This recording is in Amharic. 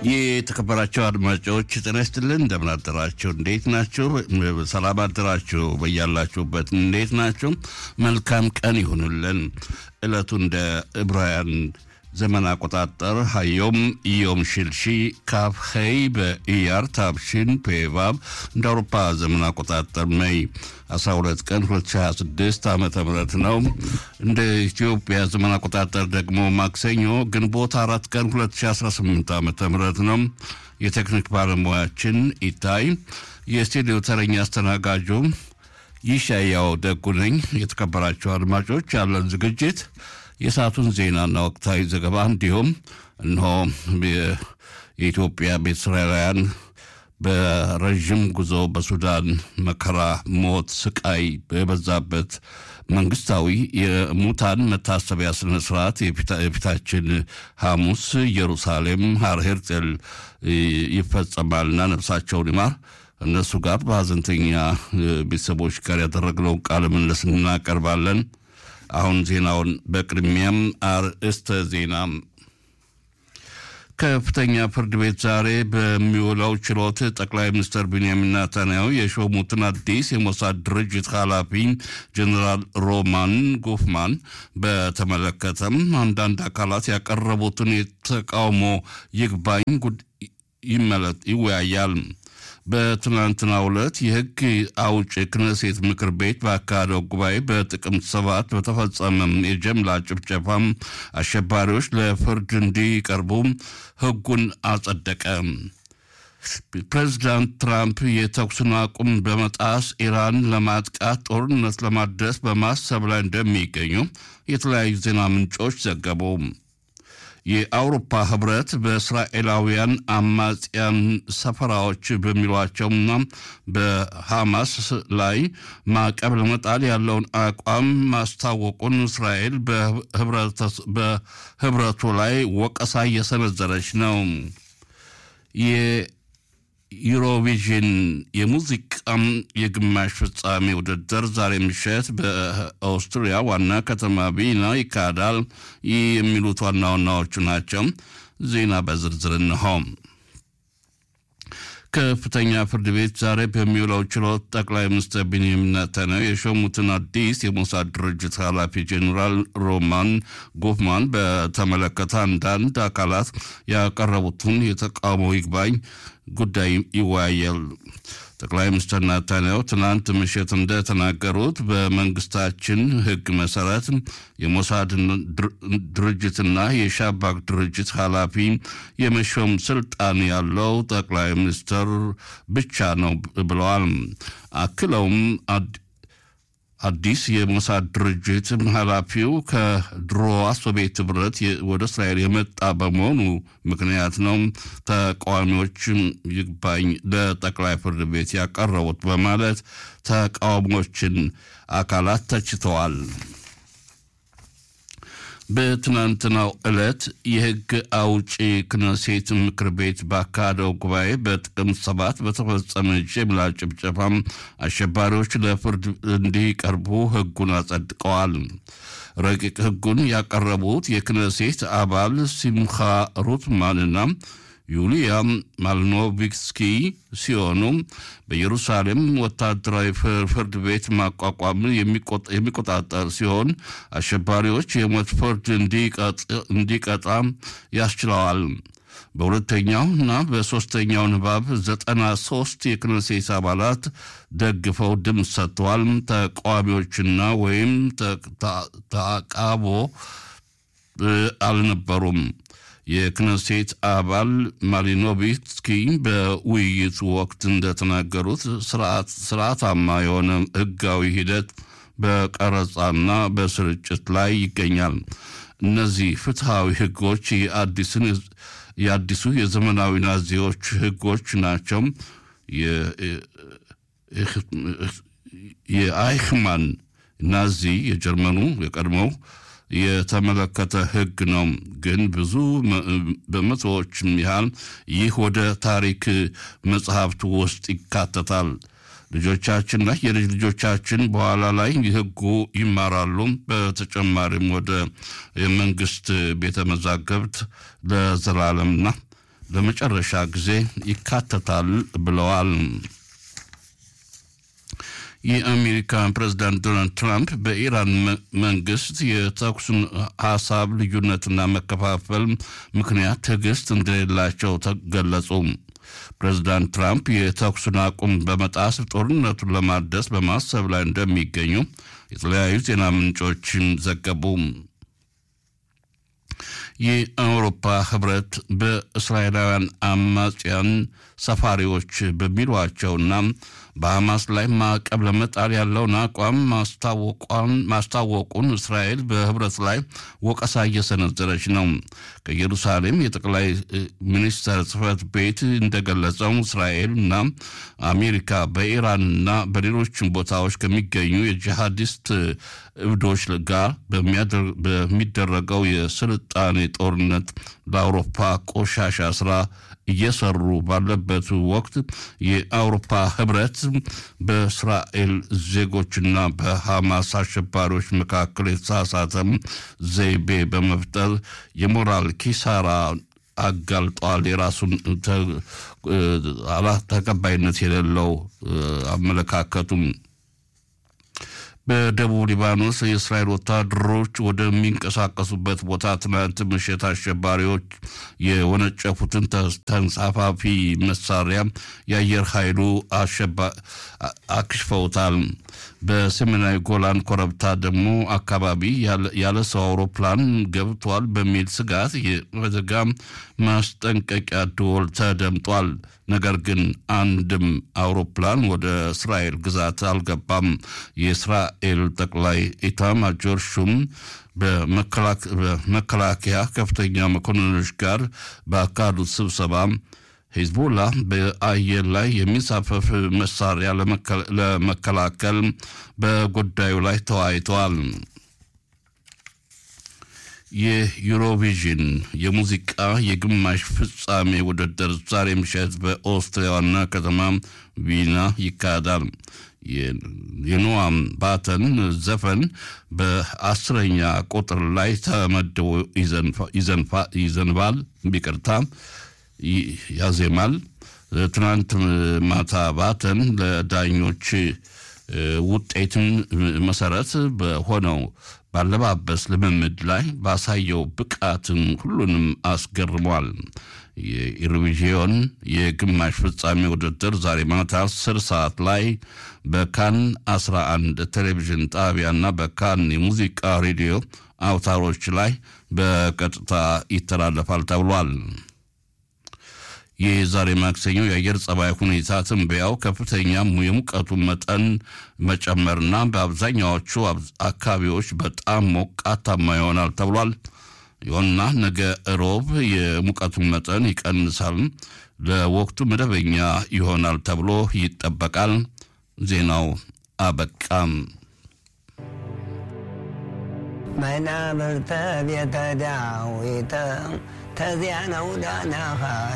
የተከበራችሁ አድማጮች ጤና ይስጥልን እንደምን አደራችሁ እንዴት ናችሁ ሰላም አደራችሁ በያላችሁበት እንዴት ናችሁ መልካም ቀን ይሁንልን እለቱ እንደ ዕብራውያን ዘመን አቆጣጠር ሀዮም ዮም ሽልሺ ካፍ ኸይ በኢያር ታብሽን ፔቫብ እንደ አውሮፓ ዘመን አቆጣጠር ሜይ 12 ቀን 2026 ዓመተ ምህረት ነው እንደ ኢትዮጵያ ዘመን አቆጣጠር ደግሞ ማክሰኞ ግንቦት 4 ቀን 2018 ዓመተ ምህረት ነው የቴክኒክ ባለሙያችን ኢታይ የስቱዲዮ ተረኛ አስተናጋጁ ይሻያው ደጉነኝ የተከበራችሁ አድማጮች ያለን ዝግጅት የሰዓቱን ዜናና ወቅታዊ ዘገባ እንዲሁም እነሆ የኢትዮጵያ ቤተሰራውያን በረጅም ጉዞ በሱዳን መከራ ሞት ስቃይ በበዛበት መንግስታዊ የሙታን መታሰቢያ ስነ ስርዓት የፊታችን ሐሙስ ኢየሩሳሌም ሃር ሄርጽል ይፈጸማልና ነፍሳቸውን ይማር እነሱ ጋር በሐዘንተኛ ቤተሰቦች ጋር ያደረግነው ቃለ ምልልስ እናቀርባለን አሁን ዜናውን በቅድሚያም አርእስተ ዜና ከፍተኛ ፍርድ ቤት ዛሬ በሚውለው ችሎት ጠቅላይ ሚኒስትር ቢንያሚን ኔታንያሁ የሾሙትን አዲስ የሞሳድ ድርጅት ኃላፊ ጀነራል ሮማን ጎፍማን በተመለከተም አንዳንድ አካላት ያቀረቡትን የተቃውሞ ይግባኝ ይወያያል በትናንትናው ዕለት የሕግ አውጪ ክነሴት ምክር ቤት ባካሄደው ጉባኤ በጥቅምት 7 በተፈጸመ የጅምላ ጭፍጨፋ አሸባሪዎች ለፍርድ እንዲቀርቡ ሕጉን አጸደቀ። ፕሬዝዳንት ትራምፕ የተኩስ አቁም በመጣስ ኢራን ለማጥቃት ጦርነት ለማድረስ በማሰብ ላይ እንደሚገኙ የተለያዩ ዜና ምንጮች ዘገቡ። የአውሮፓ ህብረት በእስራኤላውያን አማጽያን ሰፈራዎች በሚሏቸውና በሐማስ ላይ ማዕቀብ ለመጣል ያለውን አቋም ማስታወቁን እስራኤል በህብረቱ ላይ ወቀሳ እየሰነዘረች ነው። የዩሮቪዥን የሙዚቃ የግማሽ ፍጻሜ ውድድር ዛሬ ምሽት በኦስትሪያ ዋና ከተማ ቪየና ይካሄዳል የሚሉት ዋና ዋናዎቹ ናቸው። ዜና በዝርዝር ነው። ከፍተኛ ፍርድ ቤት ዛሬ በሚውለው ችሎት ጠቅላይ ሚኒስትር ቢንያሚን ኔታንያሁ የሾሙትን አዲስ የሞሳድ ድርጅት ኃላፊ ጀነራል ሮማን ጎፍማን በተመለከተ አንዳንድ አካላት ያቀረቡትን የተቃውሞ ይግባኝ ጉዳይ ይወያያል። ጠቅላይ ሚኒስትር ኔታንያሁ ትናንት ምሽት እንደተናገሩት በመንግስታችን ሕግ መሰረት የሞሳድ ድርጅትና የሻባክ ድርጅት ኃላፊ የመሾም ስልጣን ያለው ጠቅላይ ሚኒስትር ብቻ ነው ብለዋል። አክለውም አዲስ የሞሳድ ድርጅት ኃላፊው ከድሮዋ ሶቪየት ህብረት ወደ እስራኤል የመጣ በመሆኑ ምክንያት ነው ተቃዋሚዎች ይግባኝ ለጠቅላይ ፍርድ ቤት ያቀረቡት በማለት ተቃዋሚዎችን አካላት ተችተዋል። በትናንትናው ዕለት የሕግ አውጪ ክነሴት ምክር ቤት ባካሄደው ጉባኤ በጥቅምት 7 በተፈጸመ ጅምላ ጭፍጨፋ አሸባሪዎች ለፍርድ እንዲቀርቡ ሕጉን አጸድቀዋል። ረቂቅ ሕጉን ያቀረቡት የክነሴት አባል ሲምኻ ሩትማንና ዩሊያ ማልኖቪስኪ ሲሆኑ በኢየሩሳሌም ወታደራዊ ፍርድ ቤት ማቋቋም የሚቆጣጠር ሲሆን አሸባሪዎች የሞት ፍርድ እንዲቀጣ ያስችለዋል። በሁለተኛውና በሶስተኛው ንባብ 93 የክነሴት አባላት ደግፈው ድምፅ ሰጥተዋል። ተቃዋሚዎችና ወይም ተቃውሞ አልነበሩም። የክነሴት አባል ማሊኖቪስኪ በውይይቱ ወቅት እንደተናገሩት ስርዓታማ የሆነ ህጋዊ ሂደት በቀረጻና በስርጭት ላይ ይገኛል። እነዚህ ፍትሃዊ ህጎች የአዲሱ የዘመናዊ ናዚዎች ህጎች ናቸው። የአይክማን ናዚ የጀርመኑ የቀድሞው የተመለከተ ህግ ነው። ግን ብዙ በመቶዎች ያህል ይህ ወደ ታሪክ መጽሐፍቱ ውስጥ ይካተታል። ልጆቻችንና የልጅ ልጆቻችን በኋላ ላይ ህጉ ይማራሉ። በተጨማሪም ወደ የመንግስት ቤተ መዛግብት ለዘላለምና ለመጨረሻ ጊዜ ይካተታል ብለዋል። የአሜሪካ ፕሬዝዳንት ዶናልድ ትራምፕ በኢራን መንግስት የተኩስን ሐሳብ ልዩነትና መከፋፈል ምክንያት ትዕግስት እንደሌላቸው ተገለጹ። ፕሬዝዳንት ትራምፕ የተኩስን አቁም በመጣስ ጦርነቱን ለማደስ በማሰብ ላይ እንደሚገኙ የተለያዩ ዜና ምንጮችን ዘገቡ። የአውሮፓ ህብረት በእስራኤላውያን አማጽያን ሰፋሪዎች በሚሏቸውና በሐማስ ላይ ማዕቀብ ለመጣል ያለውን አቋም ማስታወቁን እስራኤል በህብረት ላይ ወቀሳ እየሰነዘረች ነው። ከኢየሩሳሌም የጠቅላይ ሚኒስትር ጽሕፈት ቤት እንደገለጸው እስራኤልና አሜሪካ በኢራንና በሌሎችም ቦታዎች ከሚገኙ የጂሃዲስት እብዶች ጋር በሚደረገው የስልጣኔ ጦርነት ለአውሮፓ ቆሻሻ ስራ እየሰሩ ባለበት ወቅት የአውሮፓ ህብረት በእስራኤል ዜጎችና በሐማስ አሸባሪዎች መካከል የተሳሳተ ዘይቤ በመፍጠር የሞራል ኪሳራ አጋልጧል። የራሱን ተቀባይነት የሌለው አመለካከቱም በደቡብ ሊባኖስ የእስራኤል ወታደሮች ወደሚንቀሳቀሱበት ቦታ ትናንት ምሽት አሸባሪዎች የወነጨፉትን ተንሳፋፊ መሳሪያ የአየር ኃይሉ አክሽፈውታል። በሰሜናዊ ጎላን ኮረብታ ደግሞ አካባቢ ያለ ሰው አውሮፕላን ገብቷል በሚል ስጋት የአደጋ ማስጠንቀቂያ ደወል ተደምጧል። ነገር ግን አንድም አውሮፕላን ወደ እስራኤል ግዛት አልገባም። የእስራኤል ጠቅላይ ኢታማዦር ሹም በመከላከያ ከፍተኛ መኮንኖች ጋር ባካሄዱት ስብሰባ ሂዝቦላ በአየር ላይ የሚንሳፈፍ መሳሪያ ለመከላከል በጉዳዩ ላይ ተወያይተዋል። የዩሮቪዥን የሙዚቃ የግማሽ ፍጻሜ ውድድር ዛሬ ምሽት በኦስትሪያ ዋና ከተማ ቪና ይካሄዳል። የኖአም ባተን ዘፈን በ10ኛ ቁጥር ላይ ተመድቦ ይዘንባል ያዜማል። ትናንት ማታ ባተን ለዳኞች ውጤትን መሰረት በሆነው ባለባበስ ልምምድ ላይ ባሳየው ብቃትን ሁሉንም አስገርሟል። የዩሮቪዥን የግማሽ ፍጻሜ ውድድር ዛሬ ማታ 10 ሰዓት ላይ በካን 11 ቴሌቪዥን ጣቢያና በካን የሙዚቃ ሬዲዮ አውታሮች ላይ በቀጥታ ይተላለፋል ተብሏል። የዛሬ ማክሰኞ የአየር ጸባይ ሁኔታ ትንበያው ከፍተኛ የሙቀቱ መጠን መጨመርና በአብዛኛዎቹ አካባቢዎች በጣም ሞቃታማ ይሆናል ተብሏል። ይሁንና ነገ ሮብ የሙቀቱ መጠን ይቀንሳል፣ ለወቅቱ መደበኛ ይሆናል ተብሎ ይጠበቃል። ዜናው አበቃም። መናብርተ ቤተ ዳዊት ተዚያ ነው ዳናሃ